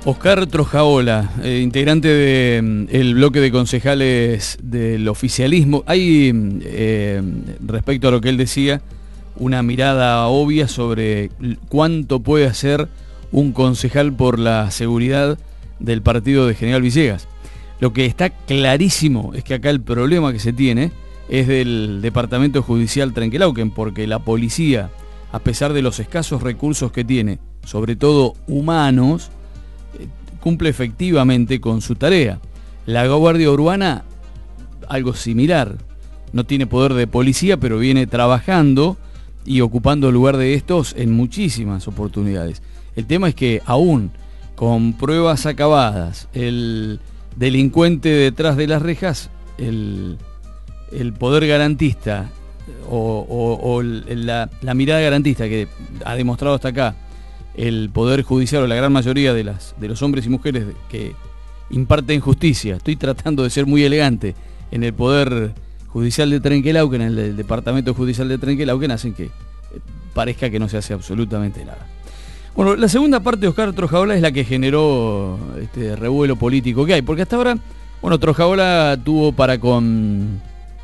Oscar Trojaola, integrante del bloque de concejales del oficialismo. Hay, respecto a lo que él decía, una mirada obvia sobre cuánto puede hacer un concejal por la seguridad del partido de General Villegas. Lo que está clarísimo es que acá el problema que se tiene es del Departamento Judicial Trenquelauquen, porque la policía, a pesar de los escasos recursos que tiene, sobre todo humanos, cumple efectivamente con su tarea. La Guardia Urbana, algo similar, no tiene poder de policía, pero viene trabajando y ocupando el lugar de estos en muchísimas oportunidades. El tema es que aún con pruebas acabadas, el delincuente detrás de las rejas, el poder garantista o la mirada garantista que ha demostrado hasta acá el Poder Judicial o la gran mayoría de los hombres y mujeres que imparten justicia, estoy tratando de ser muy elegante, en el Poder Judicial de Trenquelauquen, en el Departamento Judicial de Trenquelauquen, hacen que parezca que no se hace absolutamente nada. Bueno, la segunda parte de Oscar Trojaola es la que generó este revuelo político que hay, porque hasta ahora, bueno, Trojaola tuvo para con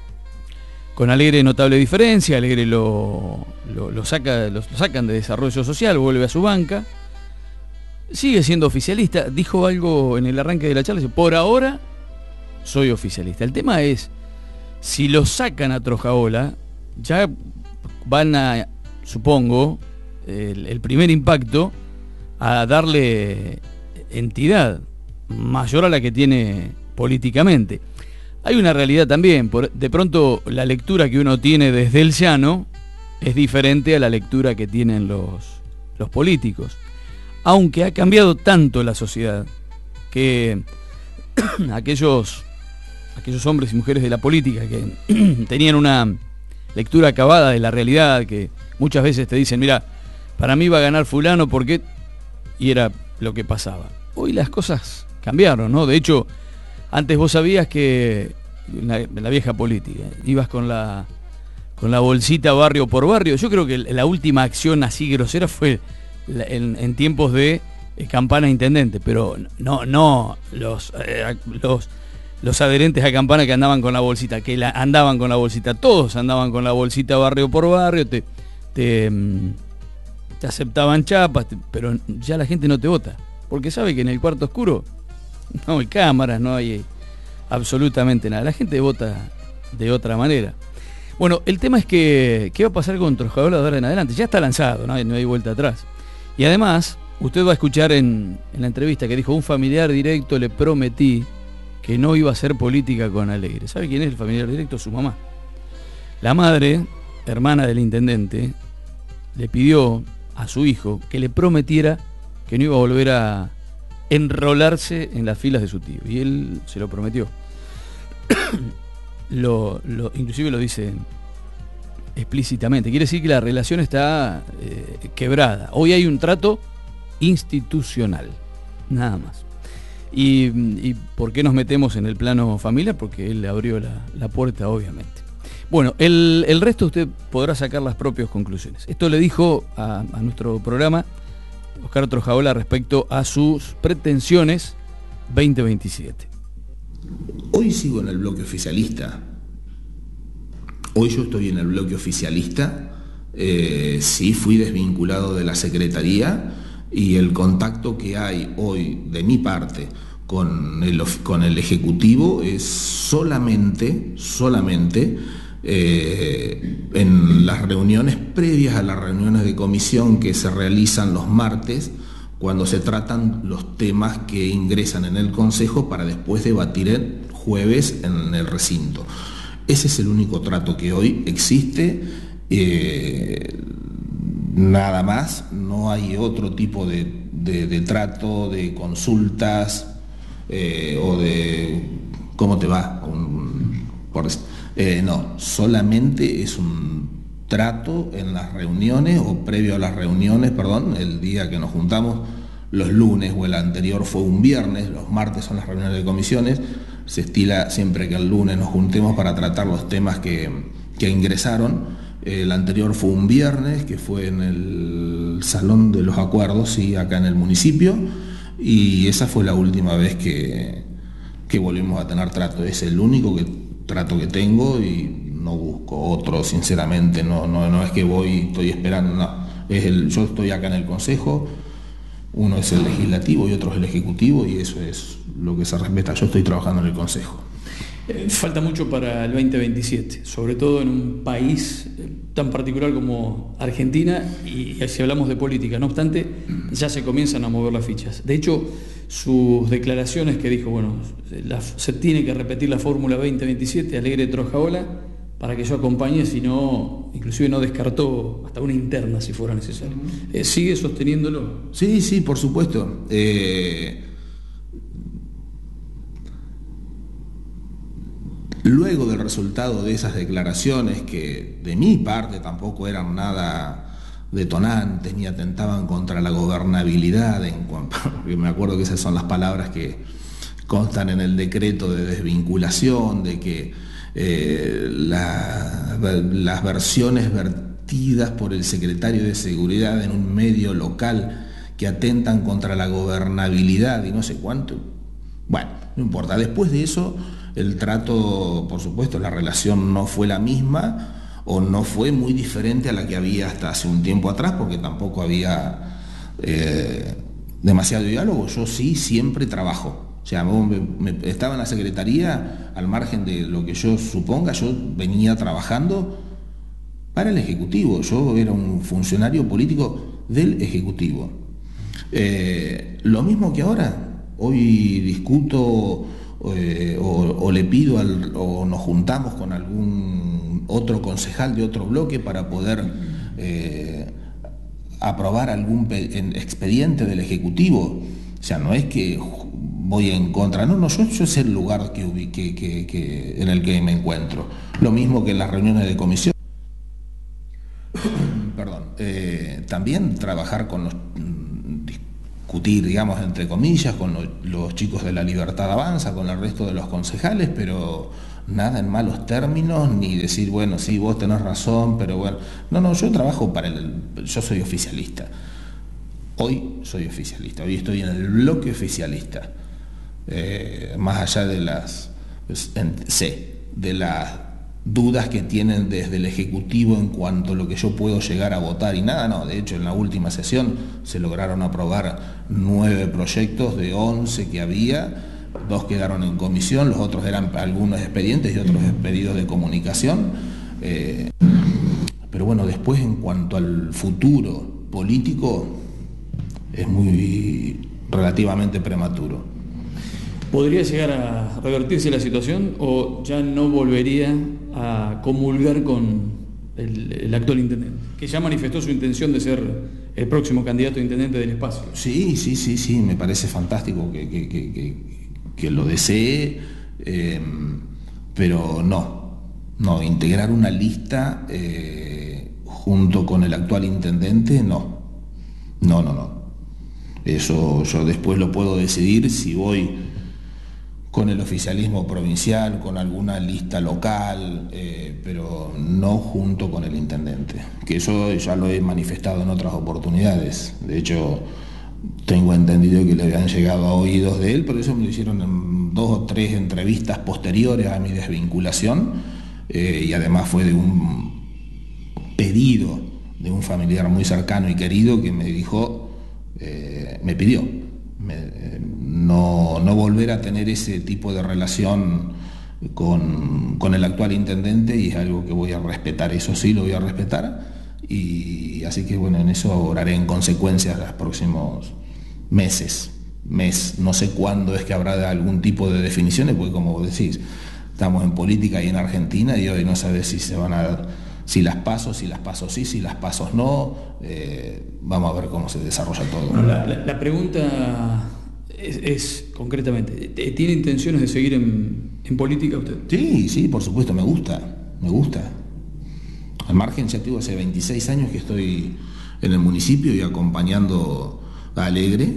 Alegre notable diferencia. Alegre lo sacan de Desarrollo Social, vuelve a su banca, sigue siendo oficialista. Dijo algo en el arranque de la charla, dice: por ahora soy oficialista. El tema es, si lo sacan a Trojaola, ya van a, supongo, el primer impacto, a darle entidad mayor a la que tiene políticamente. Hay una realidad también, de pronto la lectura que uno tiene desde el llano es diferente a la lectura que tienen los políticos. Aunque ha cambiado tanto la sociedad que aquellos hombres y mujeres de la política que tenían una lectura acabada de la realidad, que muchas veces te dicen: mira, para mí va a ganar fulano porque... y era lo que pasaba. Hoy las cosas cambiaron, ¿no? De hecho, antes vos sabías que en la vieja política ibas con la bolsita barrio por barrio. Yo creo que la última acción así grosera fue en tiempos de Campana intendente, pero no los adherentes a Campana que andaban con la bolsita, andaban con la bolsita, todos andaban con la bolsita barrio por barrio, te aceptaban chapas, pero ya la gente no te vota, porque sabe que en el cuarto oscuro no hay cámaras, no hay absolutamente nada. La gente vota de otra manera. Bueno, el tema es que ¿qué va a pasar con Trojaola de ahora en adelante? Ya está lanzado, no hay vuelta atrás. Y además, usted va a escuchar en la entrevista que dijo: un familiar directo le prometí que no iba a hacer política con Alegre. ¿Sabe quién es el familiar directo? Su mamá. La madre, hermana del intendente, le pidió a su hijo que le prometiera que no iba a volver a enrolarse en las filas de su tío, y él se lo prometió. Inclusive lo dice explícitamente. Quiere decir que la relación está quebrada. Hoy hay un trato institucional, nada más. ¿Y por qué nos metemos en el plano familiar? Porque él le abrió la puerta, obviamente. Bueno, el resto usted podrá sacar las propias conclusiones. Esto le dijo a nuestro programa Oscar Trojaola respecto a sus pretensiones 2027. Hoy sigo en el bloque oficialista. Hoy yo estoy en el bloque oficialista. Sí, fui desvinculado de la Secretaría, y el contacto que hay hoy de mi parte con el Ejecutivo es solamente en las reuniones previas a las reuniones de comisión que se realizan los martes, cuando se tratan los temas que ingresan en el Consejo para después debatir el jueves en el recinto. Ese es el único trato que hoy existe, nada más. No hay otro tipo de trato, de consultas o de ¿cómo te va? No, solamente es un trato en las reuniones, o previo a las reuniones, el día que nos juntamos, los lunes, o el anterior fue un viernes, los martes son las reuniones de comisiones. Se estila siempre que el lunes nos juntemos para tratar los temas que ingresaron. El anterior fue un viernes, que fue en el Salón de los Acuerdos, sí, acá en el municipio. y esa fue la última vez que volvimos a tener trato. Es el único trato que tengo y no busco otro, sinceramente. No es que estoy esperando, no. Yo estoy acá en el Consejo, uno es el legislativo y otro es el ejecutivo, y eso es lo que se respeta. Yo estoy trabajando en el Consejo. Falta mucho para el 2027, sobre todo en un país tan particular como Argentina, y si hablamos de política. No obstante, ya se comienzan a mover las fichas. De hecho, sus declaraciones que dijo, bueno, se tiene que repetir la fórmula 2027, Alegre Trojaola, para que yo acompañe, si no, inclusive no descartó hasta una interna si fuera necesario. ¿Sigue sosteniéndolo? Sí, por supuesto. Luego del resultado de esas declaraciones, que de mi parte tampoco eran nada detonantes ni atentaban contra la gobernabilidad, porque me acuerdo que esas son las palabras que constan en el decreto de desvinculación, de que las versiones vertidas por el secretario de Seguridad en un medio local que atentan contra la gobernabilidad y no sé cuánto. Bueno, no importa. Después de eso, el trato, por supuesto, la relación no fue la misma o no fue muy diferente a la que había hasta hace un tiempo atrás, porque tampoco había demasiado diálogo. Yo sí siempre trabajo. O sea, estaba en la Secretaría, al margen de lo que yo suponga, yo venía trabajando para el Ejecutivo. Yo era un funcionario político del Ejecutivo. Lo mismo que ahora. Hoy discuto o le pido o nos juntamos con algún otro concejal de otro bloque para poder aprobar algún expediente del Ejecutivo. O sea, no es que voy en contra, no, yo sé el lugar en el que me encuentro. Lo mismo que en las reuniones de comisión. Perdón. También trabajar con discutir, digamos, entre comillas, con los chicos de La Libertad Avanza, con el resto de los concejales, pero nada en malos términos, ni decir, bueno, sí, vos tenés razón, pero bueno. No, yo trabajo yo soy oficialista. Hoy soy oficialista, hoy estoy en el bloque oficialista. Más allá de las dudas que tienen desde el Ejecutivo en cuanto a lo que yo puedo llegar a votar y nada, no. De hecho, en la última sesión se lograron aprobar 9 proyectos de 11 que había, 2 quedaron en comisión, los otros eran algunos expedientes y otros pedidos de comunicación. Pero bueno, después en cuanto al futuro político es muy relativamente prematuro. ¿Podría llegar a revertirse la situación o ya no volvería a comulgar con el actual intendente, que ya manifestó su intención de ser el próximo candidato a intendente del espacio? Sí, me parece fantástico que lo desee, pero no, integrar una lista junto con el actual intendente, no. Eso yo después lo puedo decidir si voy con el oficialismo provincial, con alguna lista local, pero no junto con el intendente, que eso ya lo he manifestado en otras oportunidades. De hecho, tengo entendido que le habían llegado a oídos de él, pero eso me lo hicieron en 2 o 3 entrevistas posteriores a mi desvinculación, y además fue de un pedido de un familiar muy cercano y querido que me dijo, me pidió no volver a tener ese tipo de relación con el actual intendente, y es algo que voy a respetar, eso sí lo voy a respetar, y así que bueno, en eso oraré en consecuencia los próximos meses. No sé cuándo es que habrá algún tipo de definiciones, porque como vos decís, estamos en política y en Argentina, y hoy no sabes si se van a dar, si las pasos sí, si las pasos no. Vamos a ver cómo se desarrolla todo. Bueno, la pregunta es concretamente, ¿tiene intenciones de seguir en política usted? Sí, por supuesto, me gusta. Al margen, ya tengo hace 26 años que estoy en el municipio y acompañando a Alegre.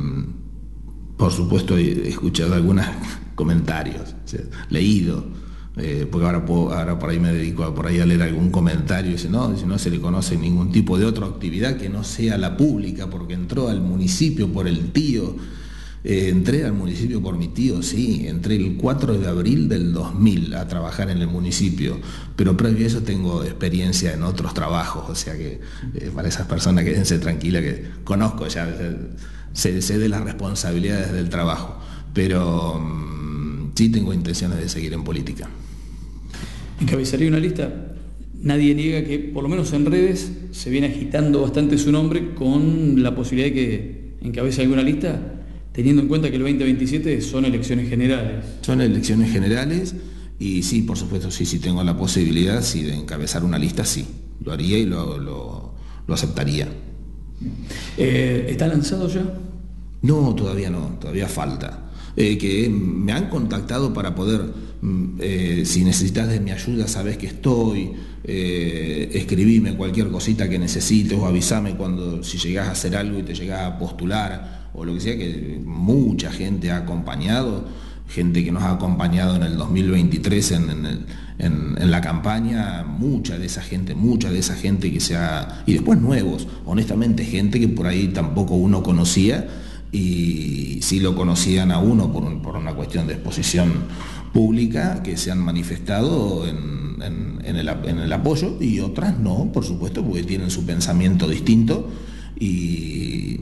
Por supuesto, he escuchado algunos comentarios, leído porque ahora por ahí me dedico a leer algún comentario y dice, no se le conoce ningún tipo de otra actividad que no sea la pública, porque entró al municipio por el tío. Entré al municipio por mi tío, sí, entré el 4 de abril del 2000 a trabajar en el municipio, pero previo a eso tengo experiencia en otros trabajos, o sea que para esas personas quédense tranquilas que conozco ya, sé de las responsabilidades del trabajo, pero sí tengo intenciones de seguir en política. ¿Encabezaría una lista? Nadie niega que, por lo menos en redes, se viene agitando bastante su nombre con la posibilidad de que encabece alguna lista, teniendo en cuenta que el 2027 son elecciones generales. Son elecciones generales y sí, por supuesto, sí tengo la posibilidad de encabezar una lista, sí, lo haría y lo aceptaría. ¿Está lanzado ya? No, todavía falta. Que me han contactado para poder, si necesitas de mi ayuda, sabes que estoy, escribime cualquier cosita que necesites o avísame si llegás a hacer algo y te llegás a postular o lo que sea, que mucha gente ha acompañado, gente que nos ha acompañado en el 2023 en la campaña, mucha de esa gente que y después nuevos, honestamente, gente que por ahí tampoco uno conocía, y sí lo conocían a uno por una cuestión de exposición pública, que se han manifestado en el apoyo, y otras no, por supuesto, porque tienen su pensamiento distinto, y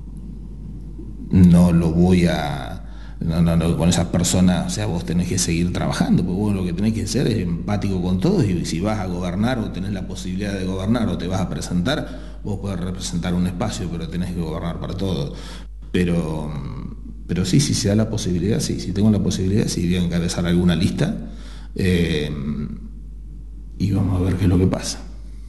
no lo voy a... No, con esas personas, o sea, vos tenés que seguir trabajando, porque vos lo que tenés que ser es empático con todos, y si vas a gobernar o tenés la posibilidad de gobernar o te vas a presentar, vos podés representar un espacio, pero tenés que gobernar para todos. Pero sí, si se da la posibilidad, si tengo la posibilidad, sí voy a encabezar alguna lista, y vamos a ver qué es lo que pasa.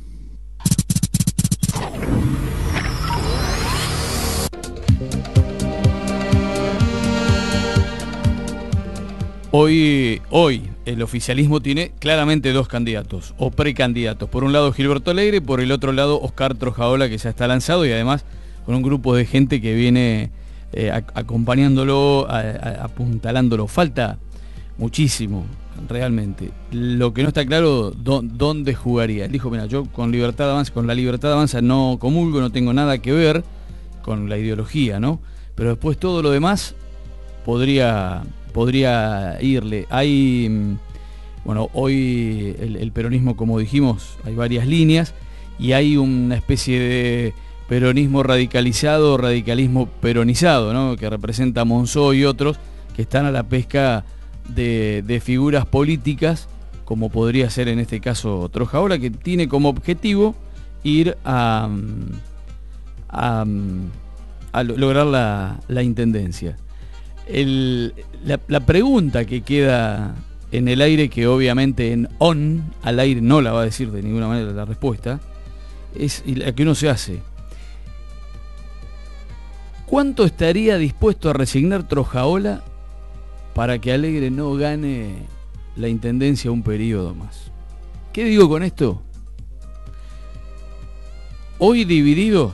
Hoy el oficialismo tiene claramente dos candidatos o precandidatos. Por un lado Gilberto Alegre, por el otro lado Oscar Trojaola, que ya está lanzado, y además con un grupo de gente que viene acompañándolo, apuntalándolo. Falta muchísimo, realmente. Lo que no está claro, dónde jugaría. Él dijo, mira, yo con la Libertad Avanza no comulgo, no tengo nada que ver con la ideología, ¿no? Pero después todo lo demás podría irle. Hay, bueno, hoy el peronismo, como dijimos, hay varias líneas, y hay una especie de peronismo radicalizado, radicalismo peronizado, ¿no? Que representa a Monzó y otros que están a la pesca de figuras políticas, como podría ser en este caso Trojaola, que tiene como objetivo ir a lograr la intendencia. La pregunta que queda en el aire, que obviamente al aire no la va a decir de ninguna manera la respuesta, es la que uno se hace. ¿Cuánto estaría dispuesto a resignar Trojaola para que Alegre no gane la intendencia un periodo más? ¿Qué digo con esto? Hoy divididos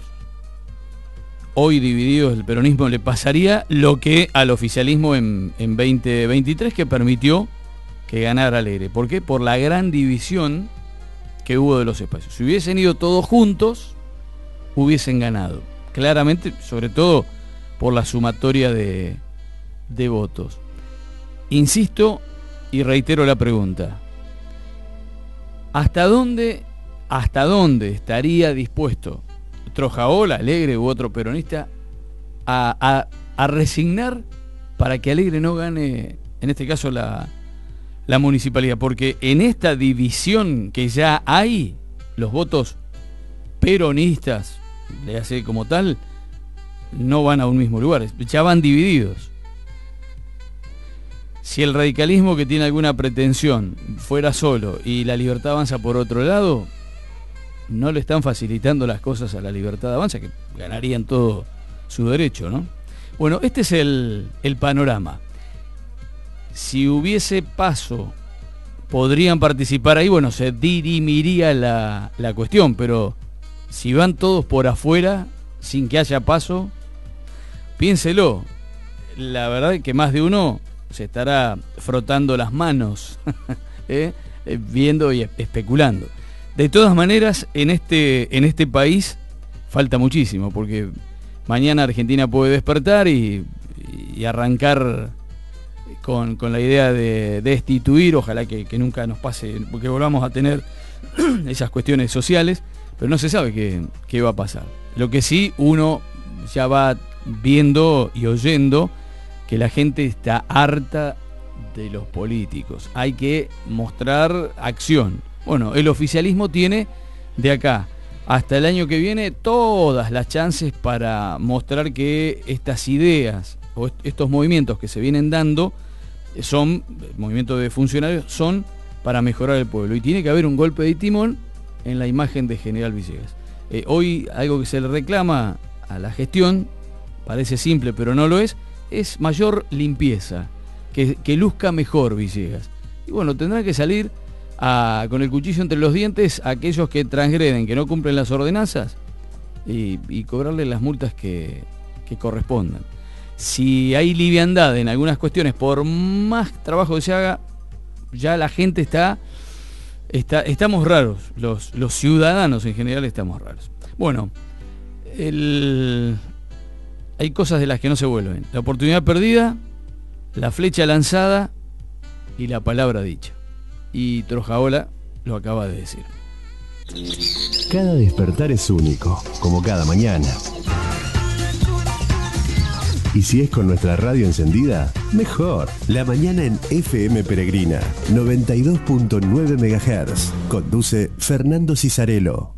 el peronismo le pasaría lo que al oficialismo en 2023, que permitió que ganara Alegre. ¿Por qué? Por la gran división que hubo de los espacios. Si hubiesen ido todos juntos, hubiesen ganado. Claramente, sobre todo por la sumatoria de votos. Insisto y reitero la pregunta. ¿Hasta dónde estaría dispuesto Trojaola, Alegre u otro peronista a resignar para que Alegre no gane, en este caso, la municipalidad? Porque en esta división que ya hay, los votos peronistas, le hace como tal, no van a un mismo lugar, ya van divididos. Si el radicalismo, que tiene alguna pretensión, fuera solo y la Libertad Avanza por otro lado, no le están facilitando las cosas a la Libertad Avanza, que ganarían todo su derecho, ¿no? Bueno, este es el panorama. Si hubiese paso, podrían participar ahí, bueno, se dirimiría la cuestión, pero si van todos por afuera, sin que haya paso, piénselo. La verdad es que más de uno se estará frotando las manos viendo y especulando. De todas maneras, en este país falta muchísimo, porque mañana Argentina puede despertar y arrancar con la idea de destituir, ojalá que nunca nos pase, porque volvamos a tener esas cuestiones sociales, pero no se sabe qué va a pasar. Lo que sí, uno ya va viendo y oyendo que la gente está harta de los políticos. Hay que mostrar acción. Bueno, el oficialismo tiene de acá hasta el año que viene todas las chances para mostrar que estas ideas o estos movimientos que se vienen dando son, movimientos de funcionarios, son para mejorar el pueblo. Y tiene que haber un golpe de timón en la imagen de General Villegas. Hoy algo que se le reclama a la gestión, parece simple pero no lo es mayor limpieza, que luzca mejor Villegas. Y bueno, tendrán que salir con el cuchillo entre los dientes a aquellos que transgreden, que no cumplen las ordenanzas y cobrarle las multas que correspondan. Si hay liviandad en algunas cuestiones, por más trabajo que se haga, ya la gente estamos raros, los ciudadanos en general estamos raros. Bueno, hay cosas de las que no se vuelven: la oportunidad perdida, la flecha lanzada y la palabra dicha. Y Trojaola lo acaba de decir. Cada despertar es único, como cada mañana. Y si es con nuestra radio encendida, mejor. La mañana en FM Peregrina, 92.9 MHz. Conduce Fernando Cisarello.